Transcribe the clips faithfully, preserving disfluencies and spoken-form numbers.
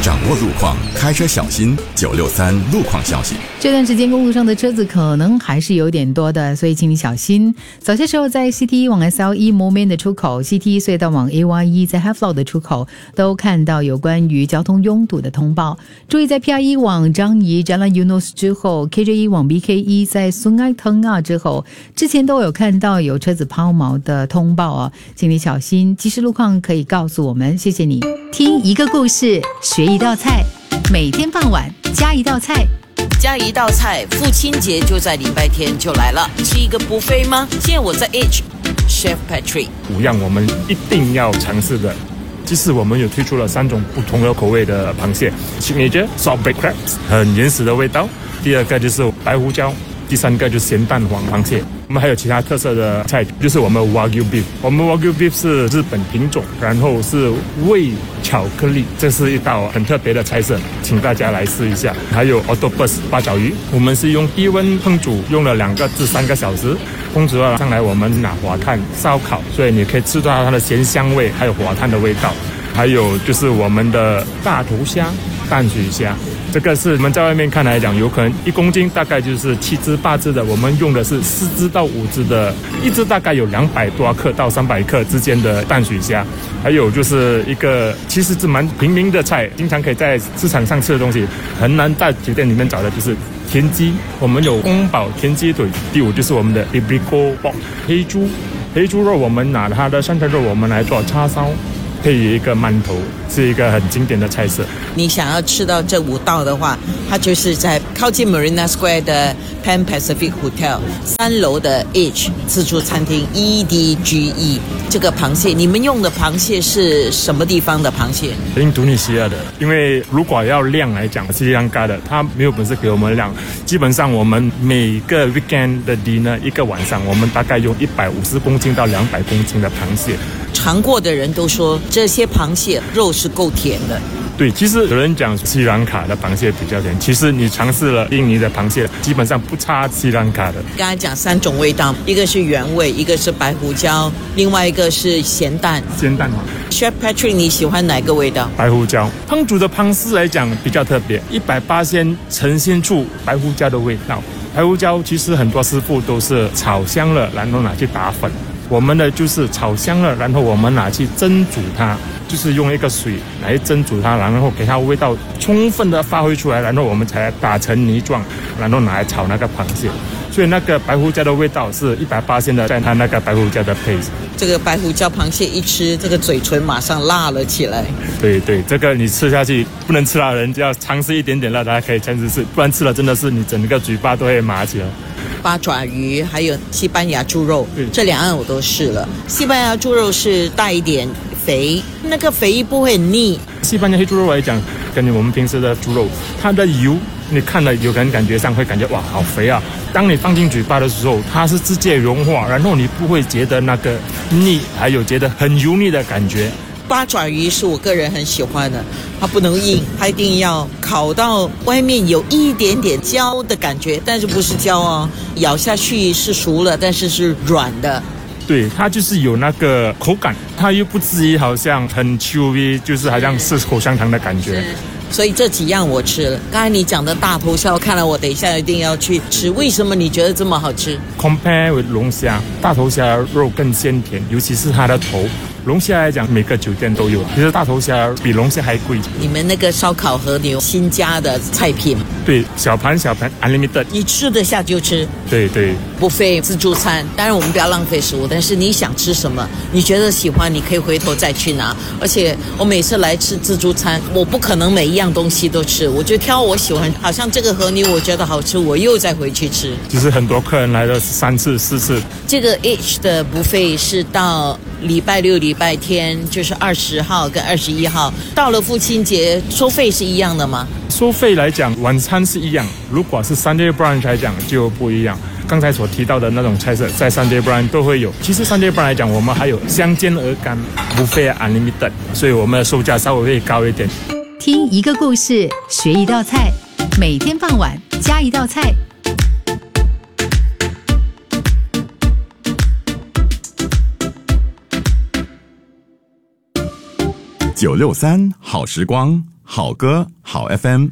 掌握路况，开车小心。九六三路况消息。 这段时间公路上的车子可能还是有点多的，所以请你小心。早些时候在 C T E 往 S L E Moulmein 的出口， C T E 隧道往 A Y E 在 Havelock 的出口都看到有关于交通拥堵的通报。注意在 P R E 往樟宜 Jalan Eunos 之后， K J E 往 B K E 在 Sungai Tengah 之后，之前都有看到有车子抛锚的通报哦，请你小心。及时路况可以告诉我们，谢谢你。听一个故事，学一道菜，每天傍晚加一道菜。 加一道菜，父亲节就在礼拜天就来了，是一个 buffet 吗？现在我在 H Chef Patrick， 五样我们一定要尝试的。其实我们有推出了三种不同的口味的螃蟹 ，Signature Salt Baked Crabs， 很原始的味道。第二个就是白胡椒，第三个就是咸蛋黄螃蟹。我们还有其他特色的菜，就是我们 Wagyu Beef。我们 Wagyu Beef 是日本品种，然后是味巧克力，这是一道很特别的菜色，请大家来试一下。还有 Octopus 八爪鱼，我们是用低温烹煮，用了两个至三个小时，烹煮了上来，我们拿火炭烧烤，所以你可以吃到它的咸香味，还有火炭的味道。还有就是我们的大头虾、淡水虾，这个是我们在外面看来讲，有可能一公斤大概就是七只八只的，我们用的是四只到五只的，一只大概有两百多克到三百克之间的淡水虾。还有就是一个其实是蛮平民的菜，经常可以在市场上吃的东西，很难在酒店里面找的，就是田鸡。我们有宫保田鸡腿。第五就是我们的 Ibrico Pork 黑猪，黑猪肉我们拿它的山菜肉我们来做叉烧，配一个馒头，是一个很经典的菜色。 你想要吃到这五道的话，它就是在靠近 Marina Square 的 Pan Pacific Hotel 三楼的 H 自助餐厅 E D G E。 这个螃蟹，你们用的螃蟹是什么地方的螃蟹？ 印度尼西亚的。因为如果要量来讲，斯里兰卡的它没有本事给我们量，基本上我们每个 weekend 的 dinner 一个晚上，我们大概用一百五十公斤到两百公斤的螃蟹。 尝过的人都说这些螃蟹肉是够甜的。 对，其实有人讲斯里兰卡的螃蟹比较甜，其实你尝试了印尼的螃蟹，基本上不差斯里兰卡的。 刚才讲三种味道，一个是原味，一个是白胡椒，另外一个是咸蛋。 咸蛋黄。 Chef Patrick， 你喜欢哪个味道？ 白胡椒。烹煮的螃蟹来讲比较特别，一百八十呈现出白胡椒的味道。白胡椒其实很多师傅都是炒香了，然后拿去打粉。我们的就是炒香了，然后我们拿去蒸煮它，就是用一个水来蒸煮它，然后给它味道充分的发挥出来，然后我们才打成泥状，然后拿来炒那个螃蟹。所以那个白胡椒的味道是一百八十的，在它那个白胡椒的配置。 这个白胡椒螃蟹一吃，这个嘴唇马上辣了起来。 对对，这个你吃下去不能吃辣，人就要尝试一点点辣，大家可以尝试试，不然吃了真的是你整个嘴巴都会麻起来。 八爪鱼还有西班牙猪肉，这两样我都试了。西班牙猪肉是带一点肥，那个肥不会很腻。 西班牙黑猪肉来讲，跟我们平时的猪肉，它的油你看了有可能感觉上会感觉哇好肥啊，当你放进嘴巴的时候，它是直接融化，然后你不会觉得那个腻，还有觉得很油腻的感觉。 八爪鱼是我个人很喜欢的，它不能硬，它一定要烤到外面有一点点焦的感觉，但是不是焦哦，咬下去是熟了，但是是软的。 对，它就是有那个口感，它又不至于好像很 chewy， 就是好像是口香糖的感觉。 所以这几样我吃了。刚才你讲的大头虾，看来我等一下一定要去吃。为什么你觉得这么好吃 ？Compare with 龙虾，大头虾肉更鲜甜，尤其是它的头。龙虾来讲，每个酒店都有，其实大头虾比龙虾还贵。 你们那个烧烤和牛新加的菜品， 对，小盘小盘 unlimited， 你吃得下就吃。 对对， buffet自助餐，当然我们不要浪费食物，但是你想吃什么，你觉得喜欢，你可以回头再去拿。而且我每次来吃自助餐，我不可能每一样东西都吃，我就挑我喜欢。好像这个和牛我觉得好吃，我又再回去吃。 就是很多客人来了三次四次。 这个 H 的 buffet 是到礼拜六礼拜天，就是二十号跟二十一号，到了父亲节收费是一样的吗？ 收费来讲，晚餐是一样，如果是 Sunday brunch 来讲就不一样。刚才所提到的那种菜色，在 Sunday brunch 都会有。其实 Sunday brunch 来讲，我们还有香煎鹅肝 buffet unlimited， 所以我们的售价稍微会高一点。 听一个故事，学一道菜，每天傍晚加一道菜。 九六三好时光， 好歌好 F M。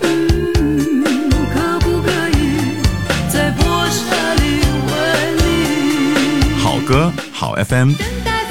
可不可以在破沙里为你好歌好 F M。 等待